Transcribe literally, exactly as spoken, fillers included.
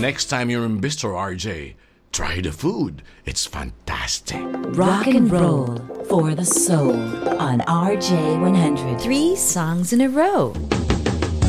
next time you're in Bistro R J, try the food. It's fantastic. Rock and roll for the soul on R J one hundred. Three songs in a row.